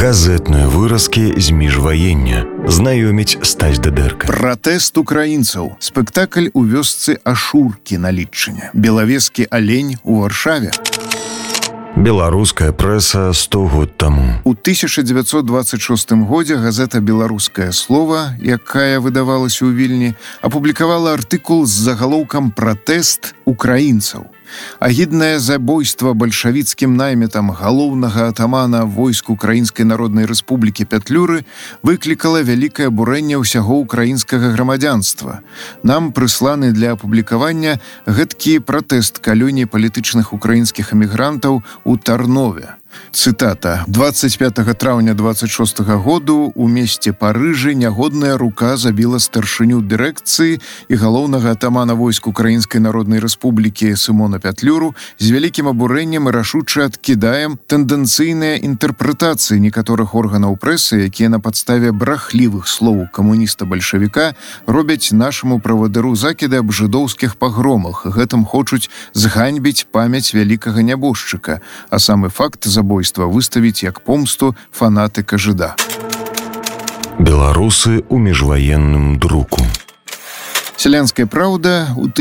Газетныя выразкі з міжваення. Знаёміць Стась Дыдэрка. Пратэст украінцаў. Спектакль у вёсцы Ашуркі на Літчыне. Белавескі алень у Варшаве. Беларуская прэса 100 год таму. У 1926 годзе газета «Беларускае слова», якая выдавалася ў Вільні, апублікавала артыкул з загалоўкам «Пратэст украінцаў». Агіднае забойства бальшавіцкім найметам галоўнага атамана войск Украінскай Народнай Рэспублікі Пятлюры выклікала вялікае абурэнне ўсяго украінскага грамадзянства. Нам прысланы для апублікавання гэткі пратэст калоній палітычных украінскіх эмігрантаў у Тарнове. Цытата. 25 траўня 26 году у месце Парыжы нягодная рука забіла старшыню дырэкцыі і галоўнага атамана войск Украінскай Народнай Рэспублікі Сымона Пятлюру з вялікім абурэннем і рашуча адкідаем тэндэнцыйныя інтэрпрэтацыі некаторых органаў прэсы, якія на падставе брахлівых слоў камуніста-бальшавіка робяць нашаму правадыру закіды аб жыдоўскіх пагромах. Гэтым хочуць зганьбіць памяць вялікага нябожчыка, а самы факт забойства выставіць як помсту фанатыка жыда. Беларусы ў міжваенным друку. «Селянская правда» у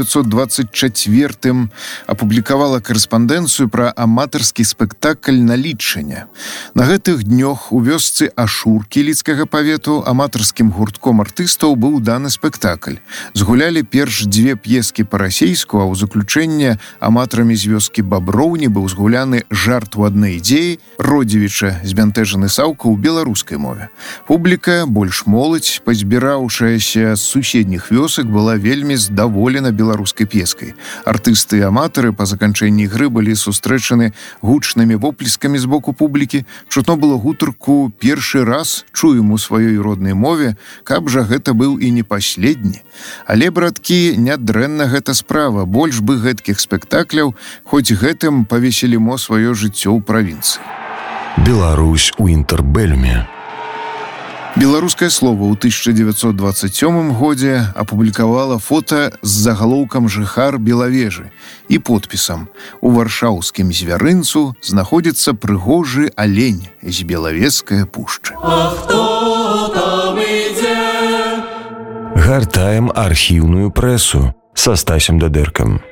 1924 апублікавала карэспандэнцыю пра аматарскі спектакль на Літчыне. На гэтых днёх у вёсцы Ашуркі Ліцкага павету аматарскім гуртком артыстаў быў даны спектакль. Згулялі перш дзве п'ескі па-расейску, а ў заключэнне аматарамі з вёскі Баброўні быў згуляны жарт у адной ідзеі Родзевіча збянтэжаны Саўка ў беларускай мове. Публіка, больш моладзь, пазбіраўшаяся з суседніх вёсак, была вельмі здаволена беларускай п'ескай. Артысты і аматары па заканчэнні ігры былі сустрэчаны гучнымі воплескамі з боку публікі. Чутно было гутарку «Першы раз чуем у сваёй роднай мове, каб жа гэта быў і не паследні». Але, браткі, нядрэнна гэта справа. Больш бы гэткіх спектакляў, хоць гэтым павесялімо сваё жыццё ў правінцыі. Беларусь у інтэрбэльме. «Беларускае слова» ў 1927 годзе апублікавала фота з загалоўкам «Жыхар Белавежы» і подпісам «У варшаўскім звярынцу знаходзіцца прыгожы алень з Белавежскае пушчы». А хто там ідзе? Гартаем архіўную прэсу са Стасем Дыдэркам.